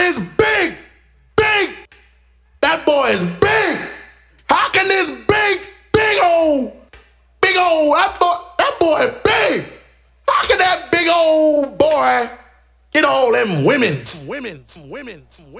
is big, big. That boy is big. How can this big old, that boy big? How can that big old boy get all them women?